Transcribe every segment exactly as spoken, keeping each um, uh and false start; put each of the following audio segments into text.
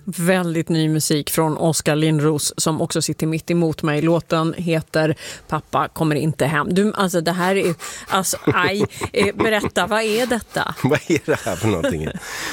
Väldigt ny musik från Oskar Lindros som också sitter mitt emot mig. Låten heter Pappa kommer inte hem. Du, alltså det här är... Alltså, aj, berätta, vad är detta? Vad är det här för någonting?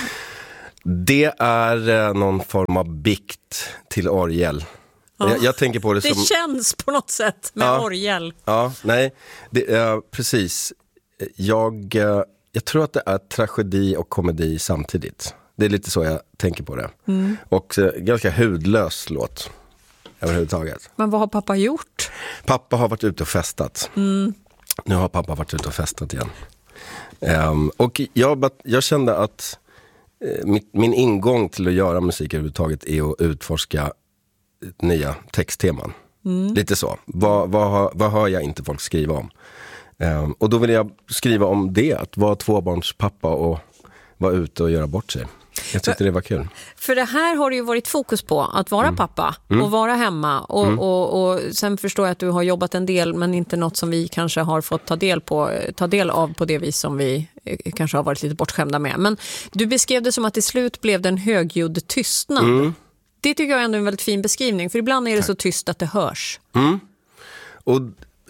Det är eh, någon form av bikt till orgel. Ja. Jag, jag tänker på det, det som... Det känns på något sätt med ja, orgel. Ja, nej, det, eh, precis. Jag, eh, jag tror att det är tragedi och komedi samtidigt. Det är lite så jag tänker på det. Mm. Och eh, ganska hudlös låt överhuvudtaget. Men vad har pappa gjort? Pappa har varit ute och festat. Mm. Nu har pappa varit ute och festat igen. Um, och jag, jag kände att eh, mitt, min ingång till att göra musik överhuvudtaget är att utforska nya textteman. Mm. Lite så. Vad, vad, vad hör jag inte folk skriva om? Um, och då vill jag skriva om det. Att vara tvåbarnspappa och vara ute och göra bort sig. Jag tyckte det var kul. För det här har det ju varit fokus på, att vara mm. pappa mm. och vara hemma. Och, mm. och, och sen förstår jag att du har jobbat en del, men inte något som vi kanske har fått ta del, på, ta del av på det vis som vi kanske har varit lite bortskämda med. Men du beskrev det som att till slut blev det en högljudd tystnad. Mm. Det tycker jag är ändå en väldigt fin beskrivning, för ibland är det så tyst att det hörs. Mm. Och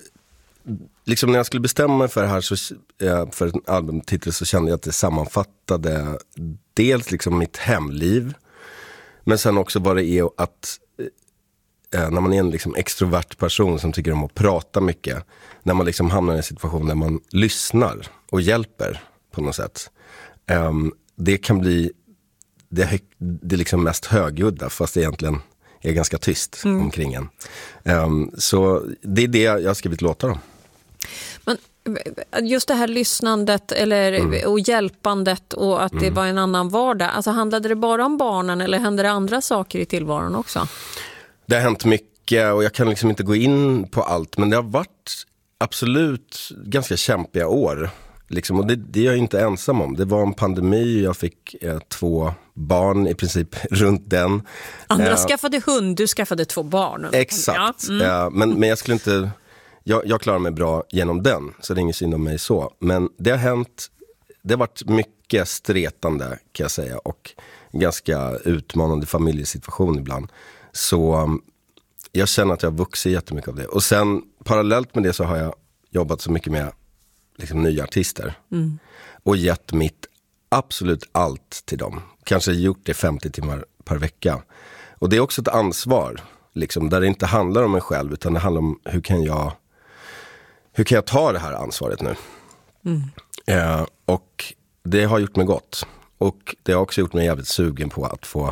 liksom när jag skulle bestämma mig för det här, så, för en albumtitel, så kände jag att det sammanfattade dels liksom mitt hemliv, men sen också vad det är att eh, när man är en liksom extrovert person som tycker om att prata mycket, när man liksom hamnar i en situation där man lyssnar och hjälper på något sätt, eh, det kan bli det, det liksom mest högljudda, fast det egentligen är ganska tyst mm. omkring en. Eh, så det är det jag har skrivit låtar om. Men just det här lyssnandet eller, mm. och hjälpandet och att mm. det var en annan vardag. Alltså handlade det bara om barnen eller hände det andra saker i tillvaron också? Det har hänt mycket och jag kan liksom inte gå in på allt. Men det har varit absolut ganska kämpiga år. Liksom, och det, det är jag inte ensam om. Det var en pandemi, jag fick eh, två barn i princip runt den. Andra eh, skaffade hund, du skaffade två barn. Exakt, ja. mm. eh, men, men jag skulle inte... Jag, jag klarar mig bra genom den, så det är ingen synd om mig så. Men det har hänt, det har varit mycket stretande kan jag säga, och ganska utmanande familjesituation ibland. Så um, jag känner att jag har vuxit jättemycket av det. Och sen parallellt med det så har jag jobbat så mycket med liksom, nya artister. Mm. Och gett mitt absolut allt till dem. Kanske gjort det femtio timmar per vecka. Och det är också ett ansvar, liksom, där det inte handlar om mig själv, utan det handlar om hur kan jag... Hur kan jag ta det här ansvaret nu? Mm. Eh, och det har gjort mig gott. Och det har också gjort mig jävligt sugen på att få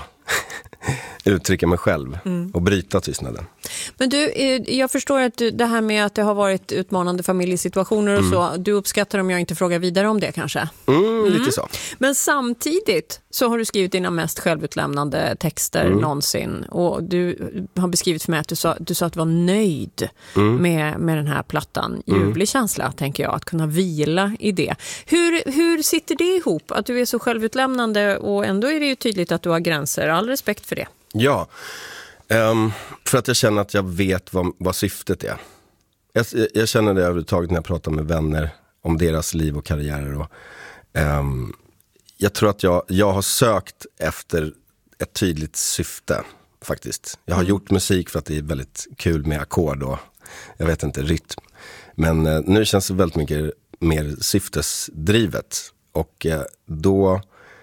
uttrycka mig själv mm. och bryta tystnaden. Men du, jag förstår att du, det här med att det har varit utmanande familjesituationer och mm. så, du uppskattar om jag inte frågar vidare om det kanske? Mm, mm. Lite så. Men samtidigt så har du skrivit dina mest självutlämnande texter mm. någonsin, och du har beskrivit för mig att du sa, du sa att du var nöjd mm. med, med den här plattan. Ljuvlig mm. känsla, tänker jag, att kunna vila i det. Hur, hur sitter det ihop? Att du är så självutlämnande och ändå är det ju tydligt att du har gränser. All respekt för det. Ja, um, för att jag känner att jag vet vad, vad syftet är. Jag, jag känner det överhuvudtaget när jag pratar med vänner om deras liv och karriärer. Och, um, jag tror att jag, jag har sökt efter ett tydligt syfte faktiskt. Jag har mm. gjort musik för att det är väldigt kul med ackord och jag vet inte, rytm. Men uh, nu känns det väldigt mycket mer syftesdrivet. Och uh, då...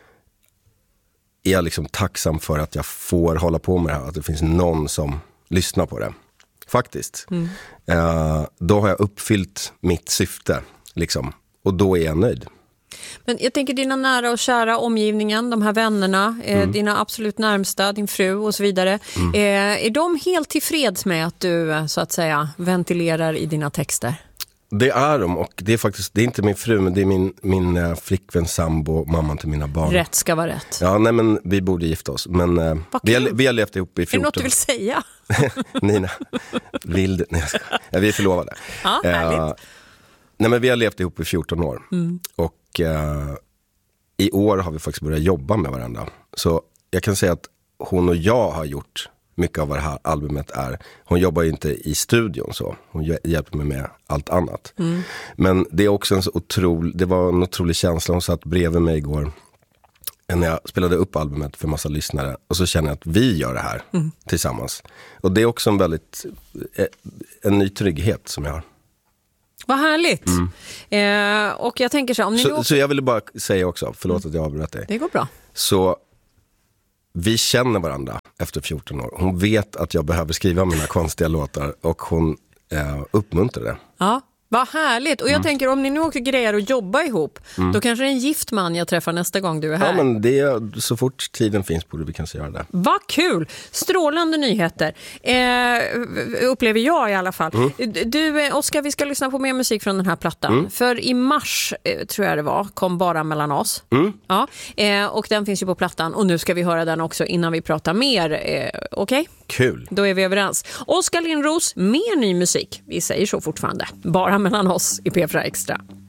är jag liksom tacksam för att jag får hålla på med det här. Att det finns någon som lyssnar på det. Faktiskt. Mm. Eh, då har jag uppfyllt mitt syfte. Liksom. Och då är jag nöjd. Men jag tänker dina nära och kära omgivningen, de här vännerna, eh, mm. dina absolut närmsta, din fru och så vidare. Mm. Eh, är de helt tillfreds med att du, så att säga, ventilerar i dina texter? Det är de, och det är faktiskt, det är inte min fru, men det är min, min uh, flickvän, sambo, mamman till mina barn. Rätt ska vara rätt. Ja, nej men vi borde gifta oss. Men uh, vi, har, vi har levt ihop i fjorton. Är det något du vill säga? Nina, vill du? Nej, ja, vi är förlovade. Ja, härligt. Uh, nej men vi har levt ihop i fjorton år. Mm. Och uh, i år har vi faktiskt börjat jobba med varandra. Så jag kan säga att hon och jag har gjort mycket av vad det här albumet är. Hon jobbar ju inte i studion så. Hon hjälper mig med allt annat. Mm. Men det är också en så otrolig, det var en otrolig känsla. Hon satt bredvid mig igår när jag spelade upp albumet för massa lyssnare. Och så känner jag att vi gör det här mm. tillsammans. Och det är också en väldigt, en ny trygghet som jag har. Vad härligt. Mm. Eh, och jag tänker så, om ni så, då... så jag ville bara säga också, förlåt att jag avbröt dig. Det går bra. Så vi känner varandra efter fjorton år. Hon vet att jag behöver skriva mina konstiga låtar och hon eh, uppmuntrar det. Ja. Vad härligt. Och jag mm. tänker, om ni nu också grejer att jobba ihop, mm. då kanske det är en gift man jag träffar nästa gång du är här. Ja, men det är, så fort tiden finns borde vi kanske göra det. Vad kul! Strålande nyheter. Eh, upplever jag i alla fall. Mm. Du, Oskar, vi ska lyssna på mer musik från den här plattan. Mm. För i mars, eh, tror jag det var, kom Bara mellan oss. Mm. Ja, eh, och den finns ju på plattan. Och nu ska vi höra den också innan vi pratar mer. Eh, Okej? Okay? Kul. Då är vi överens. Oskar Lindros, mer ny musik. Vi säger så fortfarande. Bara mellan oss i P fyra Extra.